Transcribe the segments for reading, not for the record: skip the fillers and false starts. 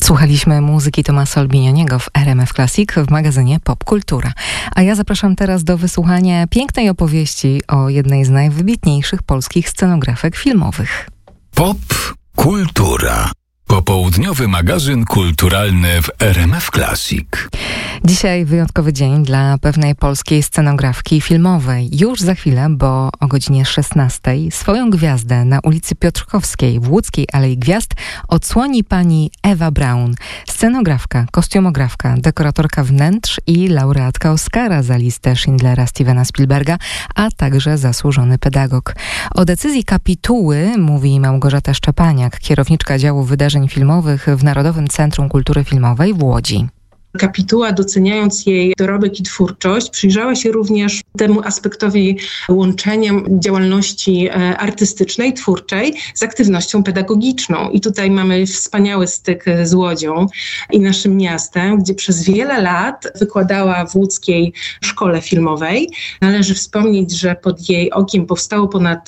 Słuchaliśmy muzyki Tomasa Olbinioniego w RMF Classic w magazynie Pop Kultura. A ja zapraszam teraz do wysłuchania pięknej opowieści o jednej z najwybitniejszych polskich scenografek filmowych. Pop Kultura. Popołudniowy magazyn kulturalny w RMF Classic. Dzisiaj wyjątkowy dzień dla pewnej polskiej scenografki filmowej. Już za chwilę, bo o godzinie 16 swoją gwiazdę na ulicy Piotrkowskiej w łódzkiej Alei Gwiazd odsłoni pani Ewa Braun. Scenografka, kostiumografka, dekoratorka wnętrz i laureatka Oscara za listę Schindlera Stevena Spielberga, a także zasłużony pedagog. O decyzji kapituły mówi Małgorzata Szczepaniak, kierowniczka działu wydarzeń filmowych w Narodowym Centrum Kultury Filmowej w Łodzi. Kapituła, doceniając jej dorobek i twórczość, przyjrzała się również temu aspektowi łączenia działalności artystycznej, twórczej z aktywnością pedagogiczną. I tutaj mamy wspaniały styk z Łodzią i naszym miastem, gdzie przez wiele lat wykładała w łódzkiej szkole filmowej. Należy wspomnieć, że pod jej okiem powstało ponad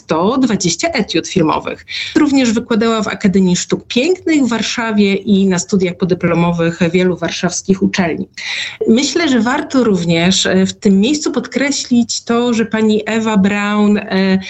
120 etiud filmowych. Również wykładała w Akademii Sztuk Pięknych w Warszawie i na studiach podyplomowych wielu warszawskich uczelni. Myślę, że warto również w tym miejscu podkreślić to, że pani Ewa Braun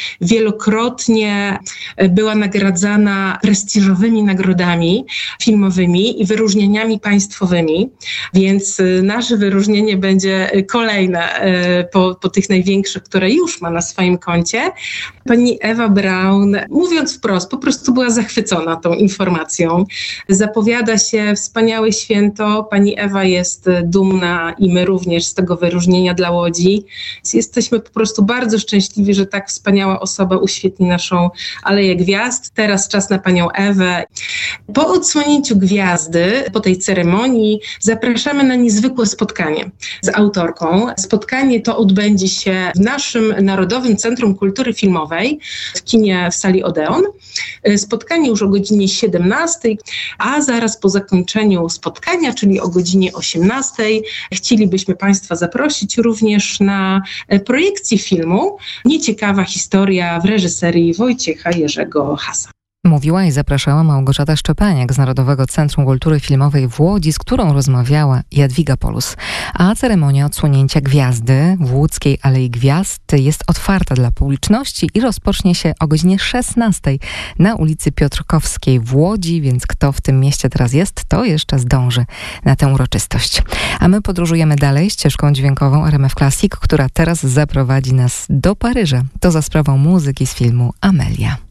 wielokrotnie była nagradzana prestiżowymi nagrodami filmowymi i wyróżnieniami państwowymi, więc nasze wyróżnienie będzie kolejne po tych największych, które już ma na swoim koncie. Pani Ewa Braun, mówiąc wprost, po prostu była zachwycona tą informacją. Zapowiada się wspaniałe święto. Pani Ewa jest dumna i my również z tego wyróżnienia dla Łodzi. Jesteśmy po prostu bardzo szczęśliwi, że tak wspaniała osoba uświetni naszą Aleję Gwiazd. Teraz czas na panią Ewę. Po odsłonięciu gwiazdy, po tej ceremonii, zapraszamy na niezwykłe spotkanie z autorką. Spotkanie to odbędzie się w naszym Narodowym Centrum Kultury Filmowej w kinie w sali Odeon. Spotkanie już o godzinie 17, a zaraz po zakończeniu spotkania, czyli o godzinie 18, chcielibyśmy Państwa zaprosić również na projekcję filmu Nieciekawa historia w reżyserii Wojciecha Jerzego Hasa. Mówiła i zapraszała Małgorzata Szczepaniak z Narodowego Centrum Kultury Filmowej w Łodzi, z którą rozmawiała Jadwiga Polus. A ceremonia odsłonięcia gwiazdy w łódzkiej Alei Gwiazd jest otwarta dla publiczności i rozpocznie się o godzinie 16 na ulicy Piotrkowskiej w Łodzi, więc kto w tym mieście teraz jest, to jeszcze zdąży na tę uroczystość. A my podróżujemy dalej ścieżką dźwiękową RMF Classic, która teraz zaprowadzi nas do Paryża. To za sprawą muzyki z filmu Amelia.